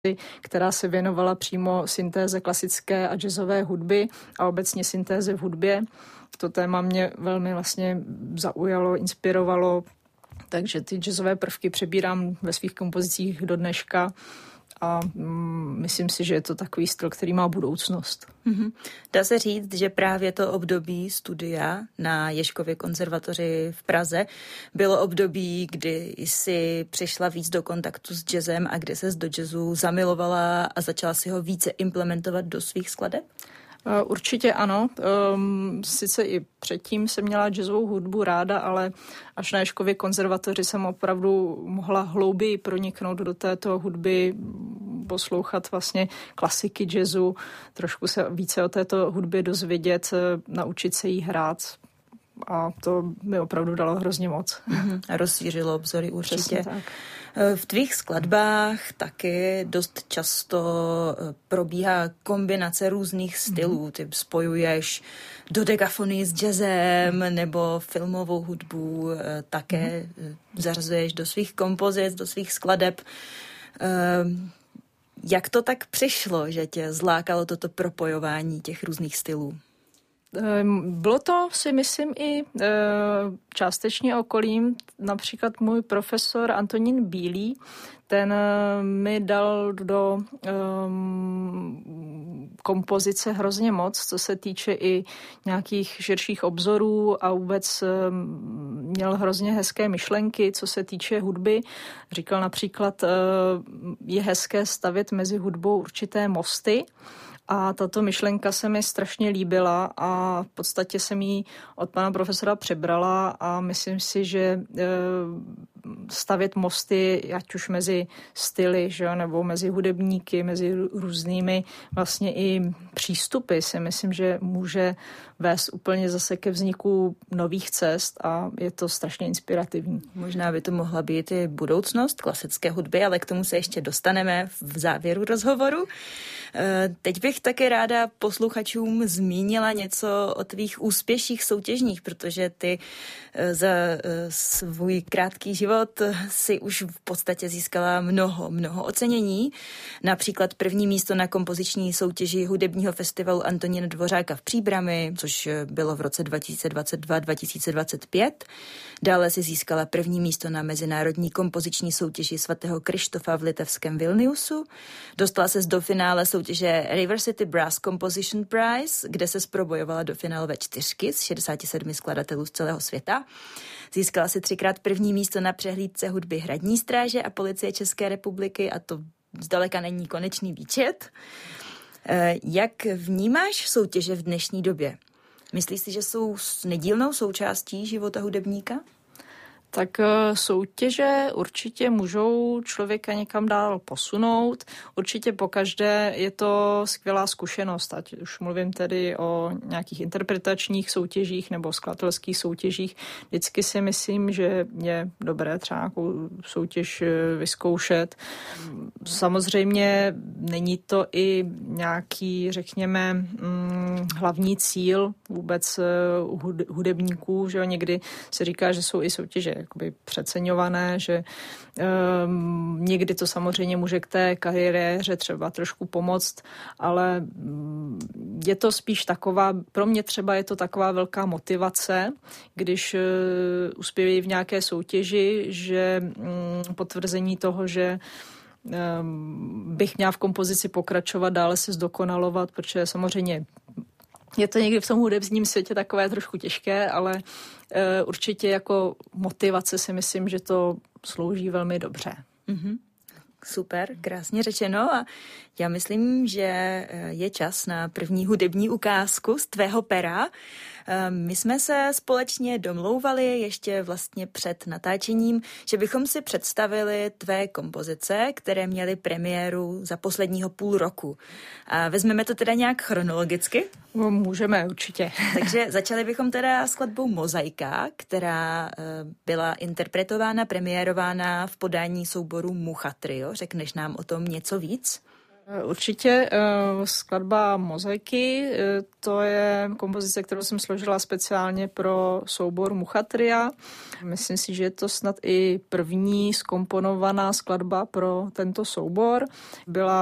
která se věnovala přímo syntéze klasické a jazzové hudby a obecně syntéze v hudbě. To téma mě velmi vlastně zaujalo, inspirovalo, takže ty jazzové prvky přebírám ve svých kompozicích do dneška a myslím si, že je to takový styl, který má budoucnost. Mm-hmm. Dá se říct, že právě to období studia na Ježkově konzervatoři v Praze bylo období, kdy jsi přišla víc do kontaktu s jazzem a kdy ses do jazzu zamilovala a začala si ho více implementovat do svých skladeb? Určitě ano. Sice i předtím jsem měla jazzovou hudbu ráda, ale až na Ježkově konzervatoři jsem opravdu mohla hlouběji proniknout do této hudby, poslouchat vlastně klasiky jazzu, trošku se více o této hudbě dozvědět, naučit se jí hrát. A to mi opravdu dalo hrozně moc. A rozšířilo obzory určitě. Přesně tak. V tvých skladbách taky dost často probíhá kombinace různých stylů. Ty spojuješ dodekafonii s jazzem nebo filmovou hudbu také zařazuješ do svých kompozic, do svých skladeb. Jak to tak přišlo, že tě zlákalo toto propojování těch různých stylů? Bylo to, si myslím, i částečně okolím. Například můj profesor Antonín Bílý, ten mi dal do kompozice hrozně moc, co se týče i nějakých širších obzorů a vůbec měl hrozně hezké myšlenky, co se týče hudby. Říkal například, je hezké stavět mezi hudbou určité mosty, a tato myšlenka se mi strašně líbila a v podstatě jsem ji od pana profesora přebrala a myslím si, že stavět mosty, ať už mezi styly, že, nebo mezi hudebníky, mezi různými vlastně i přístupy, si myslím, že může vést úplně zase ke vzniku nových cest a je to strašně inspirativní. Možná by to mohla být i budoucnost klasické hudby, ale k tomu se ještě dostaneme v závěru rozhovoru. Teď bych také ráda posluchačům zmínila něco o tvých úspěších soutěžních, protože ty za svůj krátký život si už v podstatě získala mnoho ocenění. Například první místo na kompoziční soutěži hudebního festivalu Antonína Dvořáka v Příbrami, což bylo v roce 2022-2025. Dále si získala první místo na mezinárodní kompoziční soutěži svatého Krištofa v litevském Vilniusu. Dostala se do finále soutěže River City Brass Composition Prize, kde se probojovala do finálové čtyřky z 67 skladatelů z celého světa. Získala si 3krát první místo na přehlídce hudby Hradní stráže a Policie České republiky a to zdaleka není konečný výčet. Jak vnímáš soutěže v dnešní době? Myslíš si, že jsou nedílnou součástí života hudebníka? Tak soutěže určitě můžou člověka někam dál posunout. Určitě pokaždé je to skvělá zkušenost, ať už mluvím tedy o nějakých interpretačních soutěžích nebo skladatelských soutěžích. Vždycky si myslím, že je dobré třeba nějakou soutěž vyzkoušet. Samozřejmě není to i nějaký, řekněme, hlavní cíl vůbec hudebníků, že někdy se říká, že jsou i soutěže jakoby přeceňované, že někdy to samozřejmě může k té kariéře třeba trošku pomoct, ale je to spíš taková, pro mě třeba je to taková velká motivace, když uspějí v nějaké soutěži, že potvrzení toho, že bych měla v kompozici pokračovat, dále se zdokonalovat, protože samozřejmě je to někdy v tom hudebním světě takové trošku těžké, ale určitě jako motivace si myslím, že to slouží velmi dobře. Mm-hmm. Super, krásně řečeno a já myslím, že je čas na první hudební ukázku z tvého pera. My jsme se společně domlouvali ještě vlastně před natáčením, že bychom si představili tvé kompozice, které měly premiéru za posledního půl roku. A vezmeme to teda nějak chronologicky? Můžeme, určitě. Takže začali bychom teda skladbou Mozaika, která byla interpretována, premiérována v podání souboru Mucha Trio. Řekneš nám o tom něco víc? Určitě skladba Mozaiky, to je kompozice, kterou jsem složila speciálně pro soubor Muchatria. Myslím si, že je to snad i první zkomponovaná skladba pro tento soubor. Byla